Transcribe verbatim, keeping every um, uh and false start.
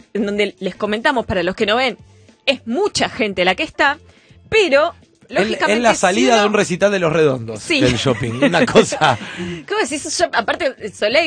en donde les comentamos, para los que no ven, es mucha gente la que está, pero lógicamente... Es la salida si uno... de un recital de Los Redondos, sí. del shopping, una cosa... ¿Cómo decís? Yo, aparte, Soleil